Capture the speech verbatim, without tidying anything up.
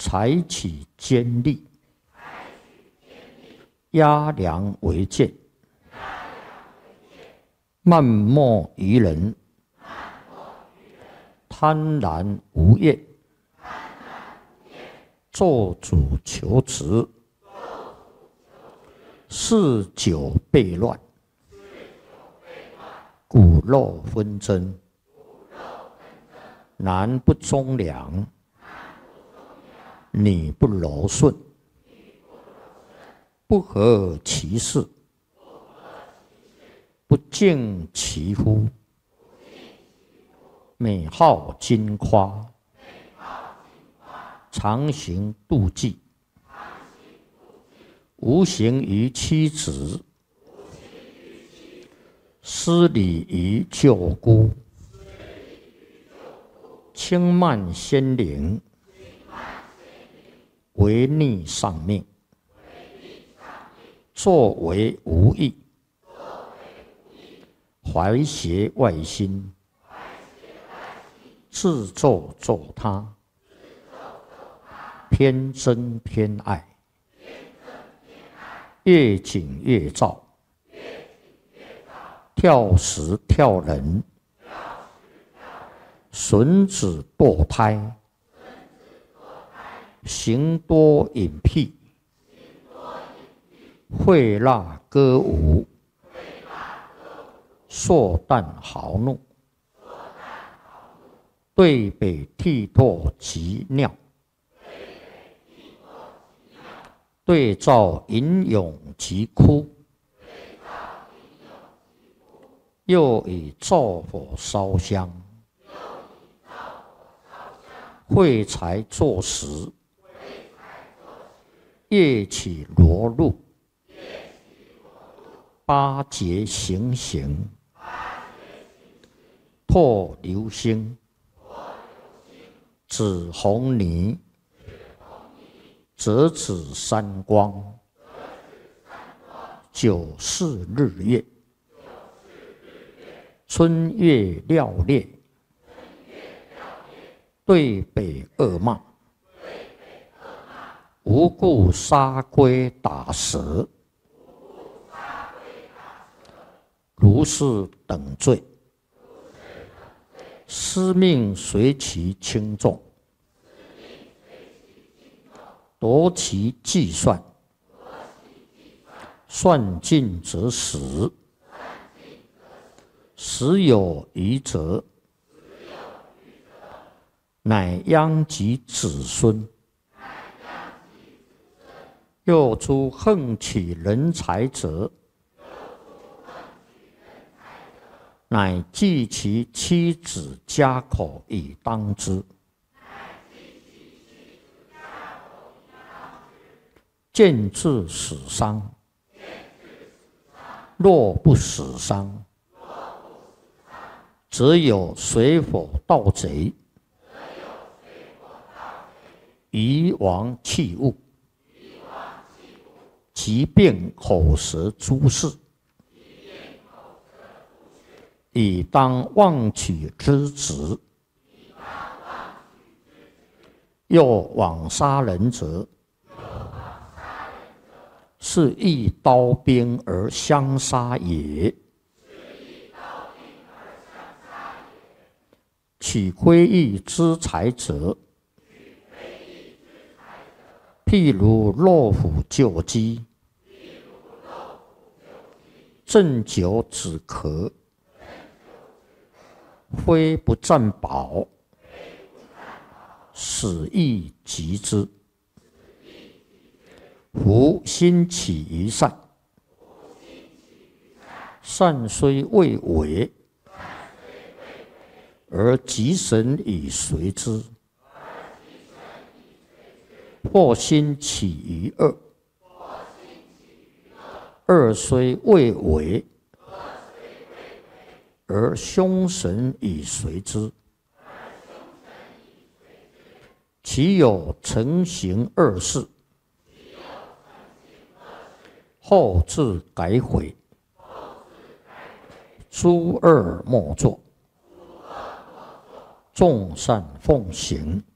采取坚力，压梁为剑，漫莫于人，贪婪无厌，做主求持，嗜酒悖乱，骨肉纷争，男不忠良，女不柔顺，不合其事，不敬其夫，美好矜夸，常行妒忌，无形于妻子，失礼于舅姑，轻慢先灵，违逆上命，作为无益，怀邪外心，自作作他，偏憎偏爱，越紧越躁，跳时跳人，损子堕胎，行多隐僻，会蜡歌舞，硕诞豪怒，对北涕唾及尿，对照吟咏及哭，又以灶火烧香，会财作食，夜起罗露，八节行刑，唾流星，指红泥，折指三光，九视日月，春月料烈，对北恶骂，无故杀龟打蛇，如是等罪，司命随其轻重，夺其计算，算尽则死，时有余则，乃殃及子孙。又诸横取人才者，乃计其妻子家口以当之。见至死伤，若不死伤，则有水火盗贼，夷王器物，疾病口舌诸事，以当忘取之职。又枉杀人者，是一刀兵而相杀也。取归义之财者，譬如肉虎救鸡，鸩酒止渴，非不占饱，死亦及之。夫心起于善，善虽未为，而吉神以随之；或心起于恶，恶虽未为，而凶神以随之。其有成行二事，后自改悔，诸恶莫作，众善奉行。